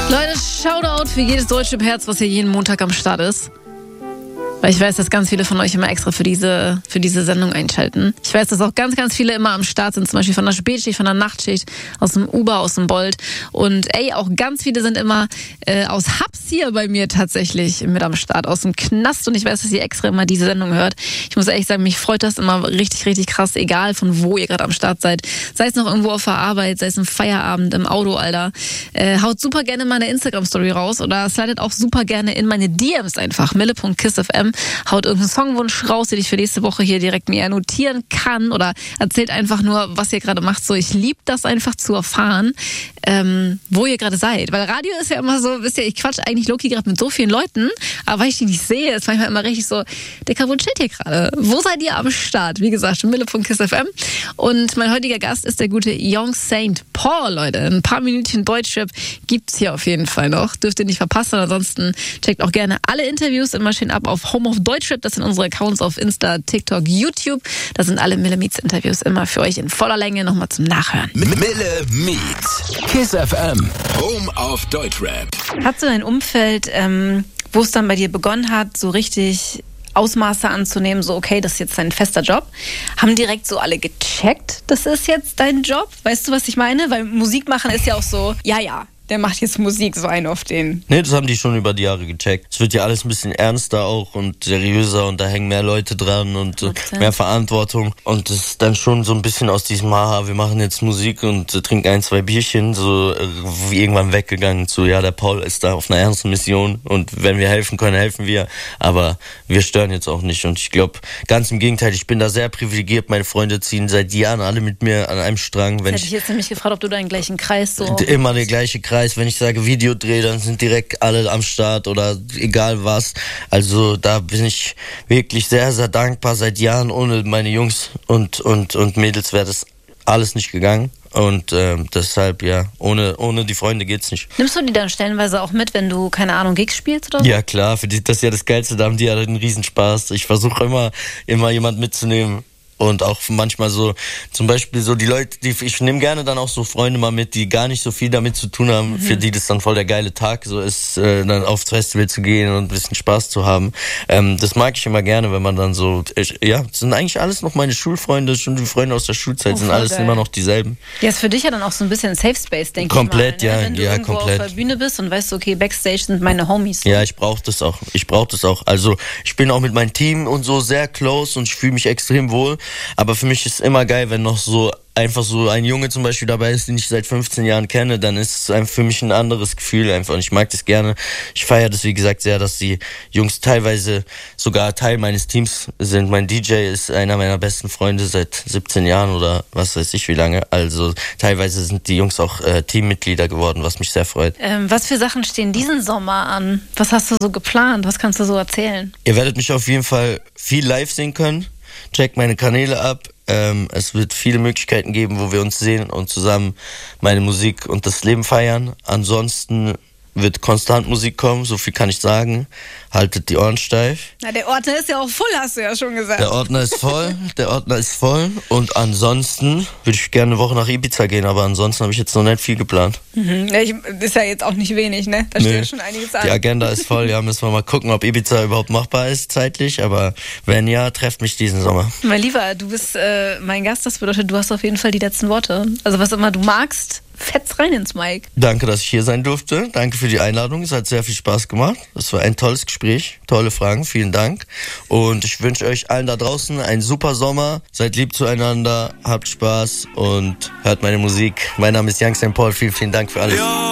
Leute, Shoutout für jedes deutsche Herz, was hier jeden Montag am Start ist. Weil ich weiß, dass ganz viele von euch immer extra für diese Sendung einschalten. Ich weiß, dass auch ganz, ganz viele immer am Start sind, zum Beispiel von der Spätschicht, von der Nachtschicht, aus dem Uber, aus dem Bolt. Und auch ganz viele sind immer aus Hubs hier bei mir tatsächlich mit am Start, aus dem Knast. Und ich weiß, dass ihr extra immer diese Sendung hört. Ich muss ehrlich sagen, mich freut das immer richtig, richtig krass, egal von wo ihr gerade am Start seid. Sei es noch irgendwo auf der Arbeit, sei es im Feierabend, im Auto, Alter. Haut super gerne meine Instagram-Story raus oder slidet auch super gerne in meine DMs einfach. mille.kissfm. Haut irgendeinen Songwunsch raus, den ich für nächste Woche hier direkt mir notieren kann oder erzählt einfach nur, was ihr gerade macht. So, ich liebe das einfach zu erfahren, wo ihr gerade seid. Weil Radio ist ja immer so, wisst ihr, ich quatsch eigentlich Loki gerade mit so vielen Leuten, aber weil ich die nicht sehe, ist manchmal immer richtig so, Dicker, wo chillt ihr gerade? Wo seid ihr am Start? Wie gesagt, mille.kissfm. Und mein heutiger Gast ist der gute Young St. Paul, Leute. Ein paar Minütchen Deutschrap gibt's hier auf jeden Fall noch. Dürft ihr nicht verpassen. Ansonsten checkt auch gerne alle Interviews immer schön ab auf Home of Deutschrap. Das sind unsere Accounts auf Insta, TikTok, YouTube. Da sind alle Mille Meets Interviews immer für euch in voller Länge nochmal zum Nachhören. Mille Meets, Kiss FM, Home of Deutschrap. Hast du ein Umfeld, wo es dann bei dir begonnen hat, so richtig Ausmaße anzunehmen, so okay, das ist jetzt dein fester Job? Haben direkt so alle gecheckt, das ist jetzt dein Job? Weißt du, was ich meine? Weil Musik machen ist ja auch so, ja, der macht jetzt Musik, so einen auf den. Nee, das haben die schon über die Jahre gecheckt. Es wird ja alles ein bisschen ernster auch und seriöser und da hängen mehr Leute dran und mehr Verantwortung. Und das ist dann schon so ein bisschen aus diesem Haha, wir machen jetzt Musik und trinken 1, 2 Bierchen, so irgendwann weggegangen zu, ja, der Paul ist da auf einer ernsten Mission und wenn wir helfen können, helfen wir. Aber wir stören jetzt auch nicht und ich glaube, ganz im Gegenteil, ich bin da sehr privilegiert. Meine Freunde ziehen seit Jahren alle mit mir an einem Strang. Hätte ich jetzt nämlich gefragt, ob du da den gleichen Kreis so... Immer der gleiche Kreis. Wenn ich sage Videodreh, dann sind direkt alle am Start oder egal was. Also da bin ich wirklich sehr, sehr dankbar. Seit Jahren ohne meine Jungs und Mädels wäre das alles nicht gegangen. Und deshalb, ja, ohne die Freunde geht's nicht. Nimmst du die dann stellenweise auch mit, wenn du, keine Ahnung, Gigs spielst oder so? Ja, klar, für die, das ist ja das Geilste, da haben die ja einen Riesenspaß. Ich versuche immer jemand mitzunehmen. Und auch manchmal so, zum Beispiel so die Leute, ich nehme gerne dann auch so Freunde mal mit, die gar nicht so viel damit zu tun haben, für die das dann voll der geile Tag so ist, dann aufs Festival zu gehen und ein bisschen Spaß zu haben. Das mag ich immer gerne, wenn man dann so, das sind eigentlich alles noch meine Schulfreunde, schon die Freunde aus der Schulzeit, sind alles immer noch dieselben. Ja, ist für dich ja dann auch so ein bisschen ein Safe Space, denke ich mal. Komplett, ne? Wenn du irgendwo komplett. auf der Bühne bist und weißt, okay, Backstage sind meine Homies. Ja, ich brauche das auch. Also ich bin auch mit meinem Team und so sehr close und ich fühle mich extrem wohl, aber für mich ist immer geil, wenn noch so einfach so ein Junge zum Beispiel dabei ist, den ich seit 15 Jahren kenne, dann ist es für mich ein anderes Gefühl einfach und ich mag das gerne. Ich feiere das, wie gesagt, sehr, dass die Jungs teilweise sogar Teil meines Teams sind. Mein DJ ist einer meiner besten Freunde seit 17 Jahren oder was weiß ich wie lange. Also teilweise sind die Jungs auch Teammitglieder geworden, was mich sehr freut. Was für Sachen stehen diesen Sommer an? Was hast du so geplant? Was kannst du so erzählen? Ihr werdet mich auf jeden Fall viel live sehen können. Checkt meine Kanäle ab. Es wird viele Möglichkeiten geben, wo wir uns sehen und zusammen meine Musik und das Leben feiern. Ansonsten wird konstant Musik kommen, so viel kann ich sagen. Haltet die Ohren steif. Na, der Ordner ist ja auch voll, hast du ja schon gesagt. Der Ordner ist voll. Und ansonsten würde ich gerne eine Woche nach Ibiza gehen, aber ansonsten habe ich jetzt noch nicht viel geplant. Ja, ist ja jetzt auch nicht wenig, ne? Da steht ja schon einiges an. Die Agenda ist voll, ja, müssen wir mal gucken, ob Ibiza überhaupt machbar ist zeitlich, aber wenn ja, trefft mich diesen Sommer. Mein Lieber, du bist mein Gast, das bedeutet, du hast auf jeden Fall die letzten Worte. Also was immer du magst, fetz rein ins Mic. Danke, dass ich hier sein durfte. Danke für die Einladung. Es hat sehr viel Spaß gemacht. Es war ein tolles Gespräch. Tolle Fragen. Vielen Dank. Und ich wünsche euch allen da draußen einen super Sommer. Seid lieb zueinander. Habt Spaß und hört meine Musik. Mein Name ist Young St. Paul. Vielen, vielen Dank für alles.